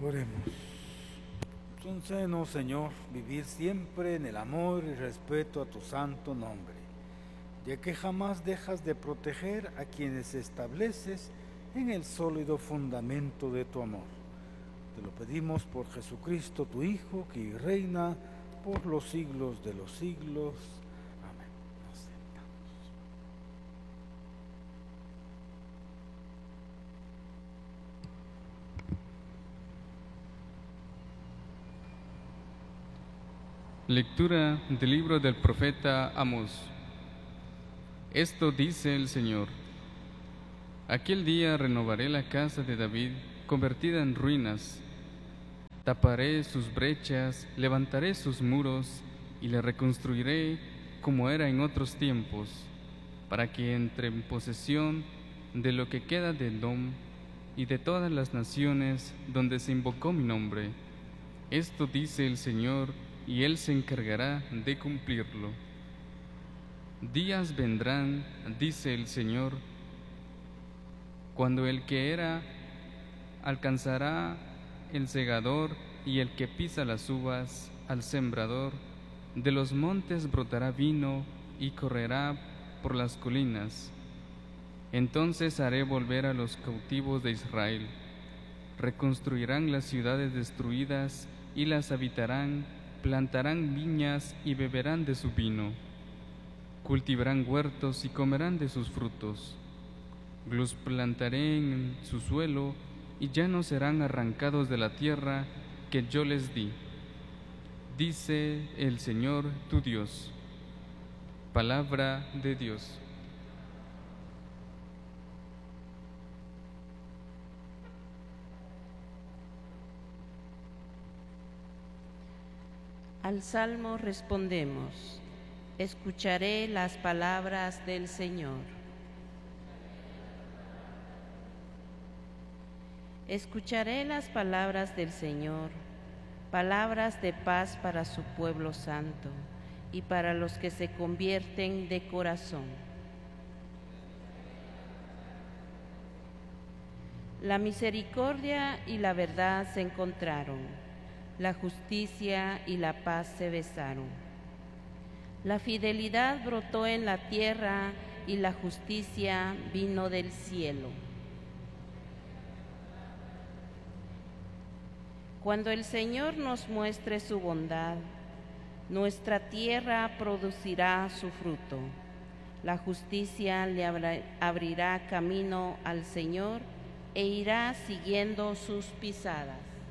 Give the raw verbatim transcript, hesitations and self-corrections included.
Oremos. Concédenos, Señor, vivir siempre en el amor y respeto a tu santo nombre, ya que jamás dejas de proteger a quienes estableces en el sólido fundamento de tu amor. Te lo pedimos por Jesucristo, tu Hijo, que reina por los siglos de los siglos. Amén. Nos sentamos. Lectura del libro del profeta Amós. Esto dice el Señor: Aquel día renovaré la casa de David, convertida en ruinas. Taparé sus brechas, levantaré sus muros y la reconstruiré como era en otros tiempos, para que entre en posesión de lo que queda de Edom y de todas las naciones donde se invocó mi nombre. Esto dice el Señor, y Él se encargará de cumplirlo. Días vendrán, dice el Señor, cuando el que era alcanzará el segador y el que pisa las uvas al sembrador. De los montes brotará vino y correrá por las colinas. Entonces haré volver a los cautivos de Israel. Reconstruirán las ciudades destruidas y las habitarán. Plantarán viñas y beberán de su vino. Cultivarán huertos y comerán de sus frutos. Los plantaré en su suelo y ya no serán arrancados de la tierra que yo les di. Dice el Señor tu Dios. Palabra de Dios. Al Salmo respondemos: escucharé las palabras del Señor. Escucharé las palabras del Señor, palabras de paz para su pueblo santo y para los que se convierten de corazón. La misericordia y la verdad se encontraron. La justicia y la paz se besaron. La fidelidad brotó en la tierra y la justicia vino del cielo. Cuando el Señor nos muestre su bondad, nuestra tierra producirá su fruto. La justicia le abrirá camino al Señor e irá siguiendo sus pisadas.